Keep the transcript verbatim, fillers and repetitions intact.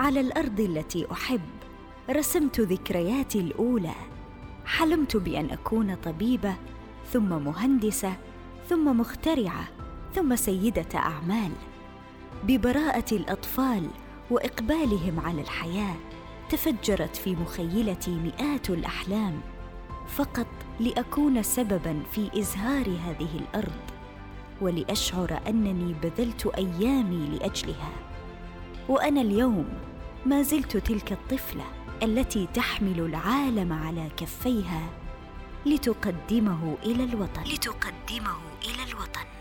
على الأرض التي أحب رسمت ذكرياتي الأولى. حلمت بأن أكون طبيبة، ثم مهندسة، ثم مخترعة، ثم سيدة أعمال. ببراءة الأطفال وإقبالهم على الحياة تفجرت في مخيلتي مئات الأحلام، فقط لأكون سبباً في إزهار هذه الأرض، ولأشعر أنني بذلت أيامي لأجلها. وأنا اليوم ما زلت تلك الطفلة التي تحمل العالم على كفيها لتقدمه إلى الوطن لتقدمه إلى الوطن